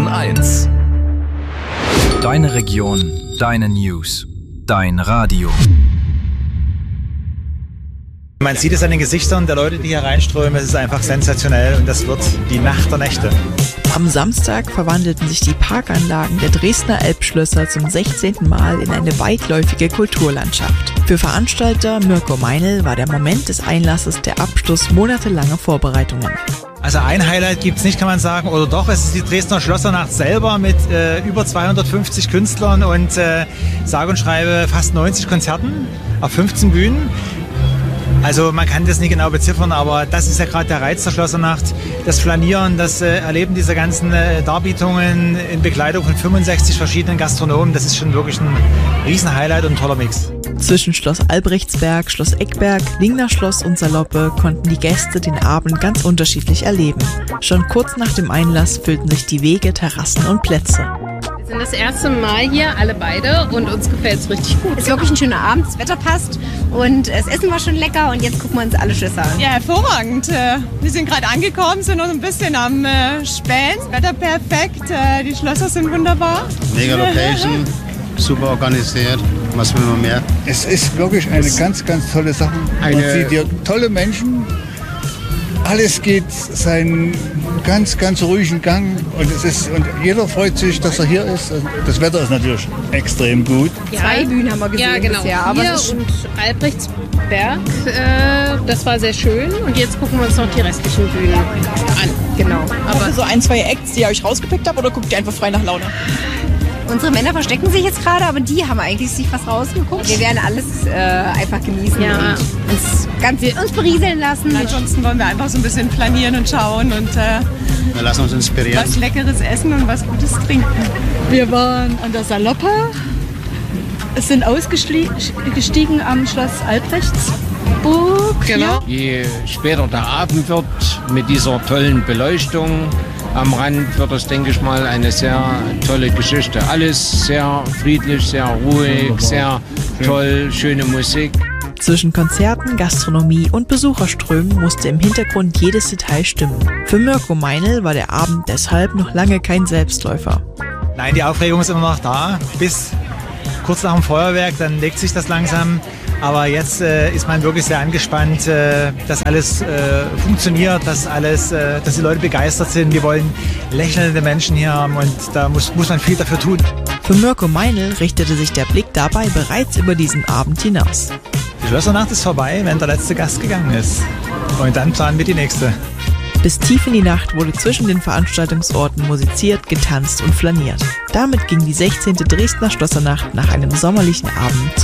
Sachsen-1. Deine Region, deine News, dein Radio. Man sieht es an den Gesichtern der Leute, die hier reinströmen. Es ist einfach sensationell und das wird die Nacht der Nächte. Am Samstag verwandelten sich die Parkanlagen der Dresdner Elbschlösser zum 16. Mal in eine weitläufige Kulturlandschaft. Für Veranstalter Mirko Meinl war der Moment des Einlasses der Abschluss monatelanger Vorbereitungen. Also ein Highlight gibt es nicht, kann man sagen. Oder doch, es ist die Dresdner Schlossernacht selber mit über 250 Künstlern und sage und schreibe fast 90 Konzerten auf 15 Bühnen. Also man kann das nicht genau beziffern, aber das ist ja gerade der Reiz der Schlossernacht. Das Flanieren, das Erleben dieser ganzen Darbietungen in Begleitung von 65 verschiedenen Gastronomen, das ist schon wirklich ein Riesenhighlight und ein toller Mix. Zwischen Schloss Albrechtsberg, Schloss Eckberg, Lingner Schloss und Saloppe konnten die Gäste den Abend ganz unterschiedlich erleben. Schon kurz nach dem Einlass füllten sich die Wege, Terrassen und Plätze. Wir sind das erste Mal hier, alle beide, und uns gefällt es richtig gut. Es ist wirklich ein schöner Abend, das Wetter passt und das Essen war schon lecker und jetzt gucken wir uns alle Schlösser an. Ja, hervorragend. Wir sind gerade angekommen, sind noch ein bisschen am Spähen. Das Wetter perfekt, die Schlösser sind wunderbar. Mega Location, super organisiert. Was will man mehr? Es ist wirklich eine ganz, ganz tolle Sache. Man sieht hier tolle Menschen. Alles geht seinen ganz, ganz ruhigen Gang und jeder freut sich, dass er hier ist. Das Wetter ist natürlich extrem gut. Ja, 2 Bühnen haben wir gesehen genau. bisher. Aber hier und Albrechtsberg, das war sehr schön. Und jetzt gucken wir uns noch die restlichen Bühnen an. Genau. Aber so 1, 2 Acts, die ihr euch rausgepickt habt, oder guckt ihr einfach frei nach Laune? Unsere Männer verstecken sich jetzt gerade, aber die haben eigentlich sich was rausgeguckt. Wir werden alles einfach genießen und uns berieseln lassen. Ansonsten wollen wir einfach so ein bisschen flanieren und schauen und Wir lassen uns inspirieren. was Leckeres essen und was Gutes trinken. Wir waren an der Saloppe, sind ausgestiegen am Schloss Albrechtsburg. Genau. Je später der Abend wird, mit dieser tollen Beleuchtung am Rand, wird das, denke ich mal, eine sehr tolle Geschichte. Alles sehr friedlich, sehr ruhig, sehr toll, schöne Musik. Zwischen Konzerten, Gastronomie und Besucherströmen musste im Hintergrund jedes Detail stimmen. Für Mirko Meinl war der Abend deshalb noch lange kein Selbstläufer. Nein, die Aufregung ist immer noch da. Bis kurz nach dem Feuerwerk, dann legt sich das langsam. Aber jetzt ist man wirklich sehr angespannt, dass alles funktioniert, dass die Leute begeistert sind. Wir wollen lächelnde Menschen hier haben und da muss man viel dafür tun. Für Mirko Meinl richtete sich der Blick dabei bereits über diesen Abend hinaus. Die Schlossernacht ist vorbei, wenn der letzte Gast gegangen ist. Und dann planen wir die nächste. Bis tief in die Nacht wurde zwischen den Veranstaltungsorten musiziert, getanzt und flaniert. Damit ging die 16. Dresdner Schlossernacht nach einem sommerlichen Abend